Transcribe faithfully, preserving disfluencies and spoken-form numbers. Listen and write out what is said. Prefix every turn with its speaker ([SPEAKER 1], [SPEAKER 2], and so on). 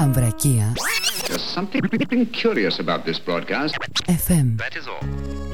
[SPEAKER 1] Αμβρακία
[SPEAKER 2] There's something curious about this broadcast.
[SPEAKER 1] εφ εμ.
[SPEAKER 3] That is all.